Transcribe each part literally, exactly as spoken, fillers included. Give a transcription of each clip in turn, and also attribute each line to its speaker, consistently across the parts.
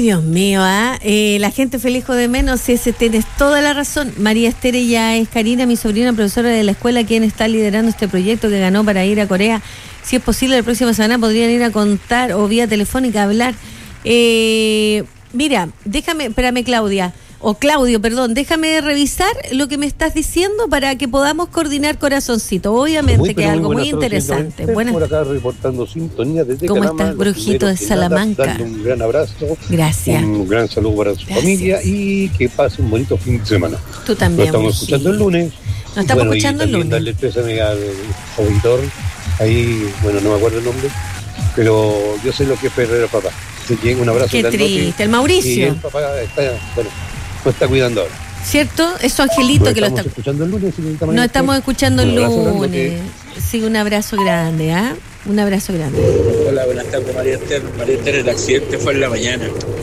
Speaker 1: Dios mío, ¿ah? ¿eh? La gente feliz de menos, si ese tienes toda la razón. María Esther ya es Karina, mi sobrina profesora de la escuela, quien está liderando este proyecto que ganó para ir a Corea. Si es posible, la próxima semana podrían ir a contar o vía telefónica a hablar. Eh, mira, déjame, espérame Claudia, o Claudio, perdón, déjame revisar lo que me estás diciendo para que podamos coordinar, corazoncito. Obviamente muy, que es algo muy interesante.
Speaker 2: Buenas. Por acá reportando sintonía desde
Speaker 1: ¿Cómo
Speaker 2: Calama,
Speaker 1: estás, brujito de Salamanca?
Speaker 2: Darle un gran abrazo.
Speaker 1: Gracias.
Speaker 2: Un gran saludo para su Gracias. familia y que pase un bonito fin de semana.
Speaker 1: Tú también.
Speaker 2: Nos estamos
Speaker 1: sí.
Speaker 2: escuchando el lunes.
Speaker 1: Nos estamos
Speaker 2: bueno,
Speaker 1: escuchando el lunes.
Speaker 2: Darle el pésame al auditor. Ahí, bueno, no me acuerdo el nombre, pero yo sé lo que es Ferrero Papá. Así que un abrazo.
Speaker 1: Qué triste. El Mauricio.
Speaker 2: Y el papá está, bueno, lo está cuidando ahora.
Speaker 1: ¿Cierto? Es su angelito
Speaker 2: pues
Speaker 1: que lo está
Speaker 2: escuchando el lunes.
Speaker 1: No estamos escuchando el lunes. Que... Sí, un abrazo grande, ¿ah? ¿eh? Un abrazo grande.
Speaker 3: Hola, buenas tardes, María Esther. María Esther, el accidente fue en la mañana.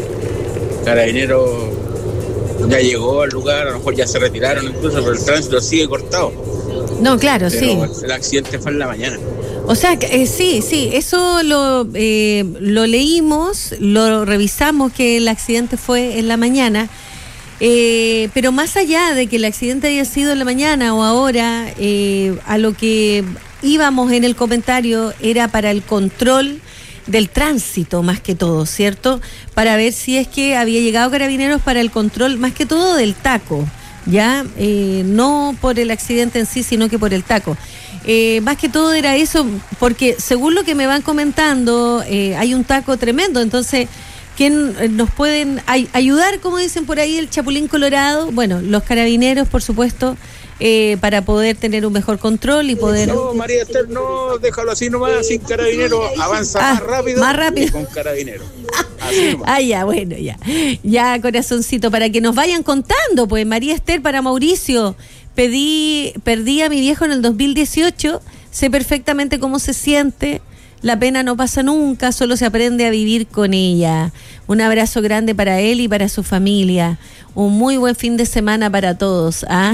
Speaker 3: Carabinero ya llegó al lugar, a lo mejor ya se retiraron, incluso, pero el tránsito sigue cortado.
Speaker 1: No, claro,
Speaker 3: pero
Speaker 1: sí.
Speaker 3: El accidente fue en la mañana.
Speaker 1: O sea, eh, sí, sí, eso lo, eh, lo leímos, lo revisamos, que el accidente fue en la mañana. Eh, pero más allá de que el accidente haya sido en la mañana o ahora, eh, a lo que íbamos en el comentario era para el control del tránsito más que todo, ¿cierto? Para ver si es que había llegado Carabineros para el control más que todo del taco, ya eh, no por el accidente en sí, sino que por el taco. Eh, más que todo era eso, porque según lo que me van comentando, eh, hay un taco tremendo, entonces... ¿Quién nos pueden ay- ayudar, como dicen por ahí, el Chapulín Colorado? Bueno, los carabineros, por supuesto, eh, para poder tener un mejor control y poder...
Speaker 3: No, María Esther, no, déjalo así nomás, sin carabineros, avanza ah, más rápido.
Speaker 1: Más rápido.
Speaker 3: Con carabineros. Así nomás.
Speaker 1: Ah, ya, bueno, ya. Ya, corazoncito, para que nos vayan contando, pues, María Esther, para Mauricio, pedí, perdí a mi viejo en el dos mil dieciocho, sé perfectamente cómo se siente. La pena no pasa nunca, solo se aprende a vivir con ella. Un abrazo grande para él y para su familia. Un muy buen fin de semana para todos. ¿Ah?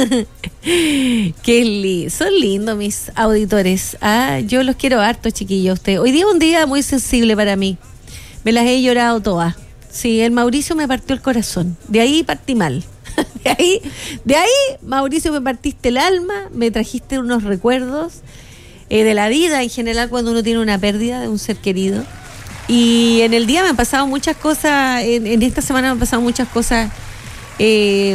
Speaker 1: Qué li- son lindos mis auditores. ¿Ah? Yo los quiero harto, chiquillos. Usted. Hoy día es un día muy sensible para mí. Me las he llorado todas. Sí, el Mauricio me partió el corazón. De ahí partí mal. De ahí, de ahí, Mauricio, me partiste el alma, me trajiste unos recuerdos. Eh, de la vida en general cuando uno tiene una pérdida de un ser querido. Y en el día me han pasado muchas cosas, en, en esta semana me han pasado muchas cosas, eh,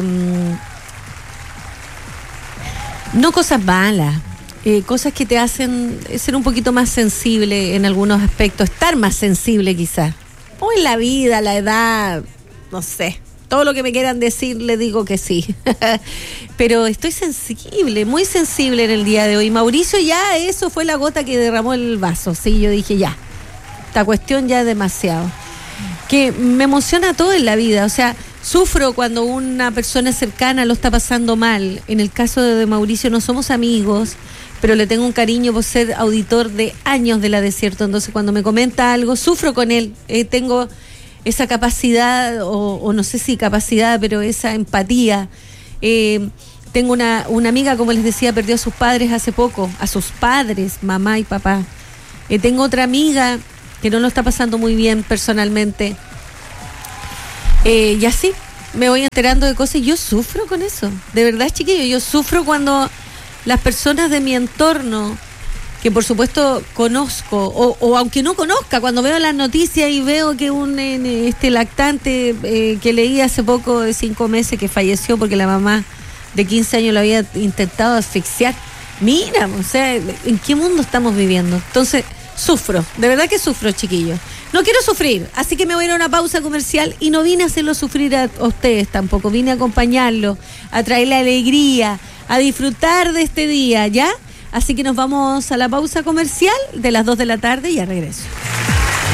Speaker 1: no cosas malas, eh, cosas que te hacen ser un poquito más sensible en algunos aspectos, estar más sensible quizás. O en la vida, la edad, no sé. Todo lo que me quieran decir, le digo que sí. Pero estoy sensible, muy sensible en el día de hoy. Mauricio, ya eso fue la gota que derramó el vaso. Sí, yo dije, ya, esta cuestión ya es demasiado. Que me emociona todo en la vida. O sea, sufro cuando una persona cercana lo está pasando mal. En el caso de Mauricio no somos amigos, pero le tengo un cariño por ser auditor de años de La Desierto. Entonces, cuando me comenta algo, sufro con él. Eh, tengo... esa capacidad, o, o no sé si capacidad, pero esa empatía. Eh, tengo una, una amiga, como les decía, perdió a sus padres hace poco, a sus padres, mamá y papá. Eh, tengo otra amiga que no lo está pasando muy bien personalmente. Eh, y así, me voy enterando de cosas y yo sufro con eso. De verdad, chiquillo, yo sufro cuando las personas de mi entorno, que por supuesto conozco, o, o aunque no conozca, cuando veo las noticias y veo que un este lactante eh, que leí hace poco de cinco meses que falleció porque la mamá de quince años lo había intentado asfixiar. Mira, o sea, ¿en qué mundo estamos viviendo? Entonces, sufro, de verdad que sufro, chiquillos. No quiero sufrir, así que me voy a ir a una pausa comercial y no vine a hacerlo sufrir a, a ustedes tampoco, vine a acompañarlo, a traerle alegría, a disfrutar de este día, ¿ya? Así que nos vamos a la pausa comercial de las dos de la tarde y ya regreso.